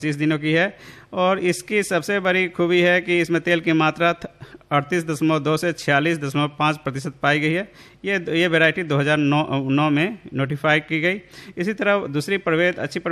30 दिनों की है और इसकी सबसे बड़ी खूबी है कि इसमें तेल की मात्रा 38.2 से 46.5% पाई गई है। ये वैरायटी 2009 में नोटिफाई की गई। इसी तरह दूसरी अच्छी